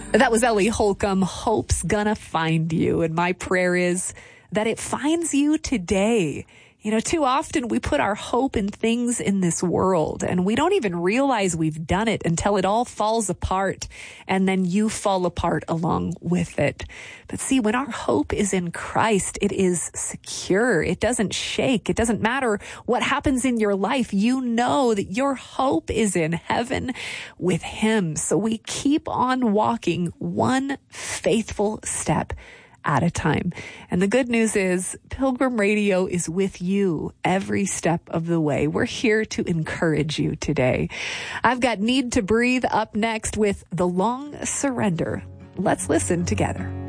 That was Ellie Holcomb. Hope's gonna find you. And my prayer is that it finds you today. You know, too often we put our hope in things in this world and we don't even realize we've done it until it all falls apart and then you fall apart along with it. But see, when our hope is in Christ, it is secure. It doesn't shake. It doesn't matter what happens in your life. You know that your hope is in heaven with Him. So we keep on walking one faithful step at a time. And the good news is Pilgrim Radio is with you every step of the way. We're here to encourage you today. I've got Need to Breathe up next with The Long Surrender. Let's listen together.